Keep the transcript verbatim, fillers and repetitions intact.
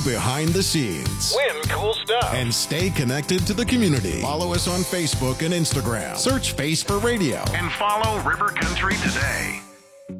behind the scenes. Win cool stuff. And stay connected to the community. Follow us on Facebook and Instagram. Search Face for Radio. And follow River Country today.